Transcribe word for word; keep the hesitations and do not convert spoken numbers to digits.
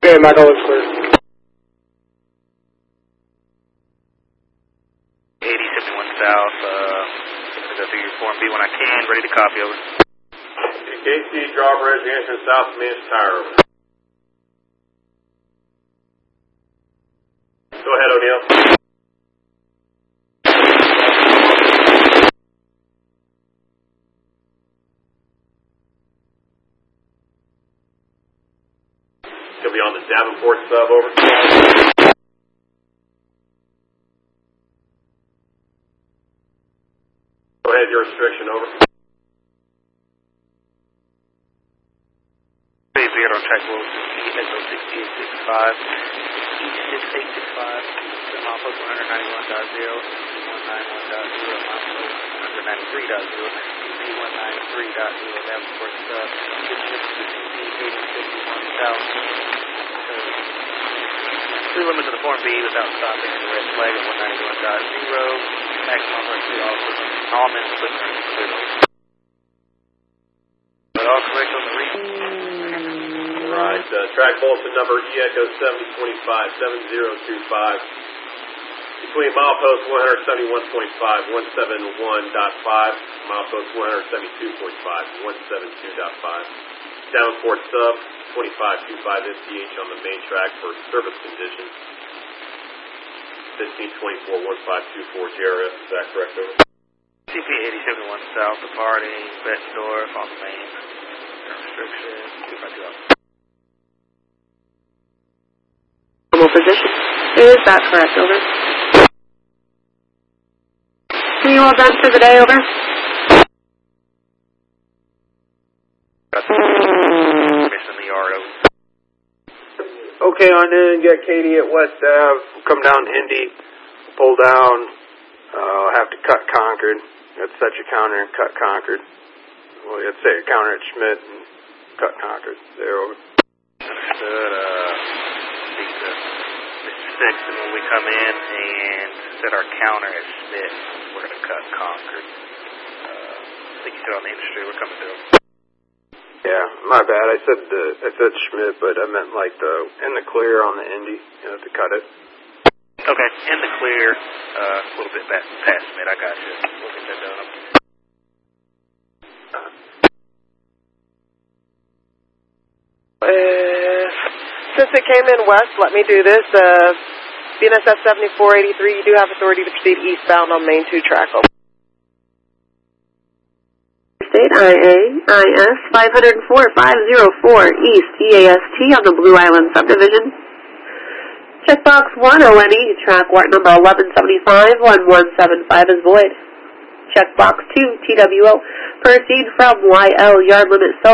Okay, Michael, it's clear. eighty seventy-one South, uh, I'm going to go through your Form B when I can. Ready to copy, over. K C Drawbridge, answering South Man's Tire, over. Go ahead, O'Neill. He'll be on the Davenport sub, over. Go ahead, your restriction, over. Zero track low Echo sixty-eight sixty-five, sixty-eight sixty-five, milepost one ninety-one dot zero, one ninety-one dot zero, milepost one ninety-three dot zero, one ninety-three dot zero, Davenport sub, eighty fifty-one South. Three limits of the Form B without stopping at the red flag at one ninety-one dot zero, maximum mercy also, all minutes quick turn clear. But all correct on the reading. Right, uh, track bulletin number E Echo seventy twenty-five, seven zero two five. Between milepost one seventy-one point five, one seventy-one point five, milepost one seventy-two point five, one seventy-two point five. Davenport sub, twenty-five twenty-five M P H on the main track for service conditions. fifteen twenty-four, fifteen twenty-four J R F, is that correct, over? C P eighty seventy-one South, departing Bettendorf on the main. Restriction, two five two. Position. Is that correct, over? Are you all done for the day, over? Missing the yard, over. Okay, on in, get Katie at West Ave, come down Indy, pull down, uh, have to cut Concord. Let's set your counter and cut Concord. Well, let's set your counter at Schmidt and cut Concord. There, over. Understood, uh, speak to Mister Sexton when we come in and set our counter at Schmidt. We're going to cut Concord. Uh, I think you said on the industry, we're coming through. Yeah, my bad. I said the, I said Schmidt, but I meant like the in the clear on the Indy, you know, to cut it. Okay, in the clear, uh, a little bit past, past Schmidt. I got you. We'll get that done. Uh, since it came in west, let me do this. Uh, B N S F seventy-four eighty-three, you do have authority to proceed eastbound on Main two track. State I A I S five oh four five oh four East E A S T on the Blue Island subdivision. Checkbox one O N E, track wart number eleven seventy-five, one one seven five is void. Checkbox two T W O, proceed from Y L yard limit.